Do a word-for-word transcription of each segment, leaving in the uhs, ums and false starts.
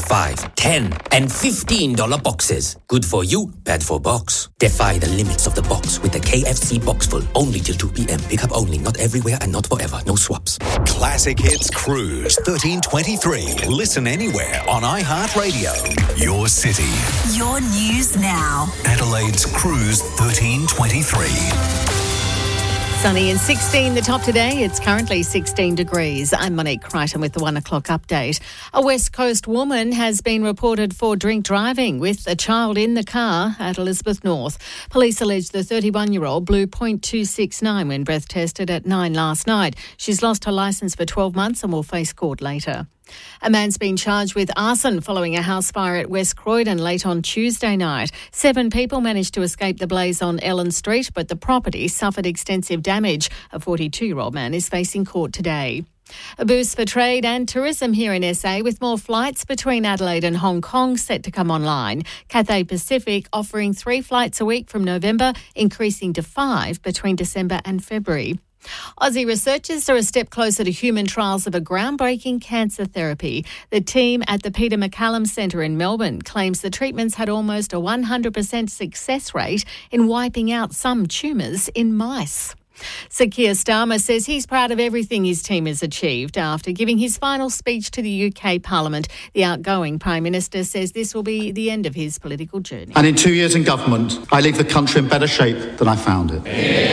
five, ten, and fifteen dollars boxes. Good for you, bad for box. Defy the limits of the box with the K F C Boxful. Only till two p.m. Pick up only, not everywhere and not forever. No swaps. Classic Hits Cruise thirteen twenty-three. Listen anywhere on iHeartRadio. Your city. Your news now. Adelaide's Cruise thirteen twenty-three. Sunny and sixteen, the top today. It's currently sixteen degrees. I'm Monique Crichton with the one o'clock update. A West Coast woman has been reported for drink driving with a child in the car at Elizabeth North. Police allege the thirty-one-year-old blew point two six nine when breath tested at nine last night. She's lost her licence for twelve months and will face court later. A man's been charged with arson following a house fire at West Croydon late on Tuesday night. Seven people managed to escape the blaze on Ellen Street, but the property suffered extensive damage. A forty-two-year-old man is facing court today. A boost for trade and tourism here in S A with more flights between Adelaide and Hong Kong set to come online. Cathay Pacific offering three flights a week from November, increasing to five between December and February. Aussie researchers are a step closer to human trials of a groundbreaking cancer therapy. The team at the Peter MacCallum Centre in Melbourne claims the treatments had almost a one hundred percent success rate in wiping out some tumours in mice. Sir Keir Starmer says he's proud of everything his team has achieved after giving his final speech to the U K Parliament. The outgoing Prime Minister says this will be the end of his political journey. And in two years in government, I leave the country in better shape than I found it.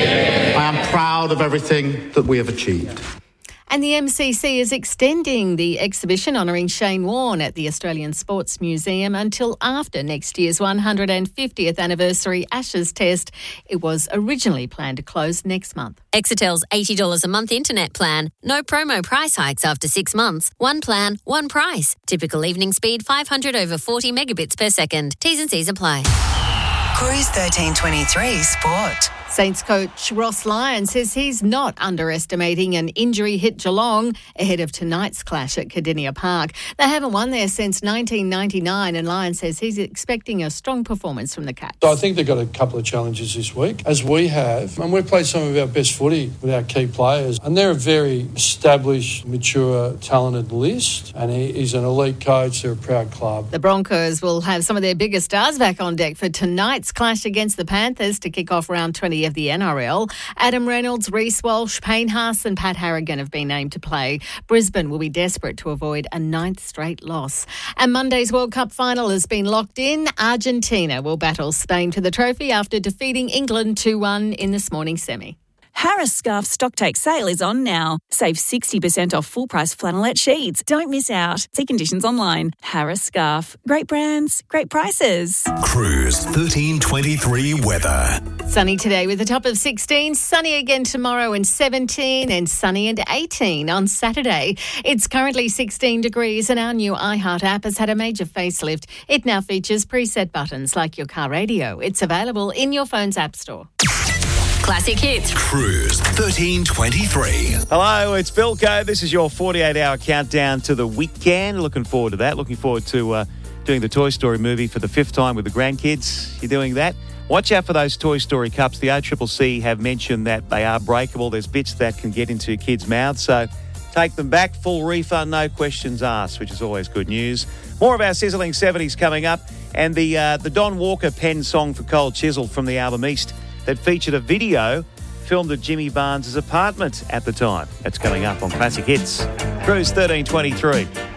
I am proud of everything that we have achieved. And the M C C is extending the exhibition honouring Shane Warne at the Australian Sports Museum until after next year's one hundred fiftieth anniversary Ashes Test. It was originally planned to close next month. Exetel's eighty dollars a month internet plan. No promo price hikes after six months. One plan, one price. Typical evening speed five hundred over forty megabits per second. T's and C's apply. Cruise thirteen twenty-three Sport. Saints coach Ross Lyon says he's not underestimating an injury hit Geelong ahead of tonight's clash at Cardinia Park. They haven't won there since nineteen ninety-nine, and Lyon says he's expecting a strong performance from the Cats. I think they've got a couple of challenges this week, as we have, and we've played some of our best footy with our key players, and they're a very established, mature, talented list, and he's an elite coach. They're a proud club. The Broncos will have some of their biggest stars back on deck for tonight's clash against the Panthers to kick off round twenty of the N R L. Adam Reynolds, Reece Walsh, Payne Haas and Pat Harrigan have been named to play. Brisbane will be desperate to avoid a ninth straight loss. And Monday's World Cup final has been locked in. Argentina will battle Spain to the trophy after defeating England two one in this morning's semi. Harris Scarf Stocktake sale is on now. Save sixty percent off full-price flannelette sheets. Don't miss out. See conditions online. Harris Scarf. Great brands, great prices. Cruise thirteen twenty-three weather. Sunny today with a top of sixteen. Sunny again tomorrow and seventeen, and sunny and eighteen on Saturday. It's currently sixteen degrees, and our new iHeart app has had a major facelift. It now features preset buttons like your car radio. It's available in your phone's app store. Classic Hits. Cruise thirteen twenty-three. Hello, it's Bilko. This is your forty-eight hour countdown to the weekend. Looking forward to that. Looking forward to uh, doing the Toy Story movie for the fifth time with the grandkids. You doing that? Watch out for those Toy Story cups. The O C C C have mentioned that they are breakable. There's bits that can get into kids' mouths, so take them back. Full refund, no questions asked, which is always good news. More of our sizzling seventies coming up, and the uh, the Don Walker pen song for Cold Chisel from the album East that featured a video filmed at Jimmy Barnes' apartment at the time. That's coming up on Classic Hits. Cruise thirteen twenty-three.